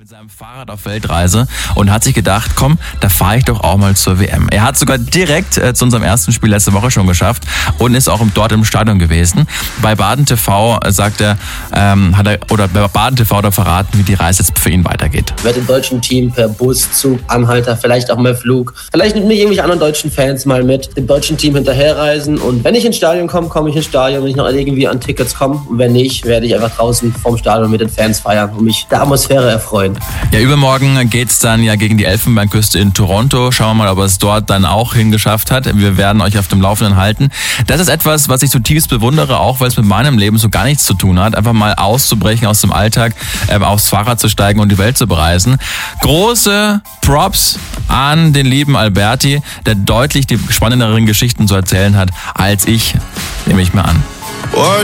mit seinem Fahrrad auf Weltreise und hat sich gedacht, komm, da fahre ich doch auch mal zur WM. Er hat sogar direkt zu unserem ersten Spiel letzte Woche schon geschafft und ist auch dort im Stadion gewesen. Bei Baden TV sagt er, bei Baden TV hat er verraten, wie die Reise jetzt für ihn weitergeht. Ich werde im deutschen Team per Bus, Zug, Anhalter, vielleicht auch mal Flug, vielleicht mit mir irgendwelche anderen deutschen Fans mal mit dem deutschen Team hinterherreisen. Und wenn ich ins Stadion komme, komme ich ins Stadion, wenn ich noch irgendwie an Tickets komme. Und wenn nicht, werde ich einfach draußen vorm Stadion mit den Fans feiern und mich der Atmosphäre erfreuen. Ja, übermorgen geht's dann ja gegen die Elfenbeinküste in Toronto. Schauen wir mal, ob er es dort dann auch hingeschafft hat. Wir werden euch auf dem Laufenden halten. Das ist etwas, was ich zutiefst bewundere, auch weil es mit meinem Leben so gar nichts zu tun hat. Einfach mal auszubrechen aus dem Alltag, aufs Fahrrad zu steigen und die Welt zu bereisen. Große Props an den lieben Alberti, der deutlich die spannenderen Geschichten zu erzählen hat als ich, nehme ich mal an.